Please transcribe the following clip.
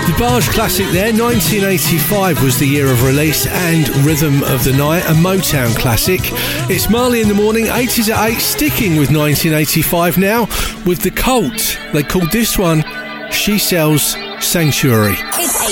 The Barge classic there, 1985 was the year of release, and Rhythm of the Night, a Motown classic. It's Marley in the Morning, 80s at 8, sticking with 1985 now, with The Cult. They called this one She Sells Sanctuary.